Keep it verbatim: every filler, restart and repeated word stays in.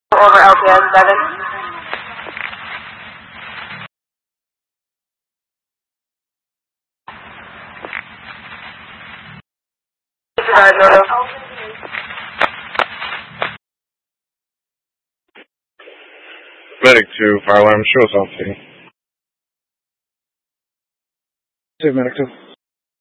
Over L P S seven. Disregard, Dodo. Medic two, fire alarm, show something. Medic two.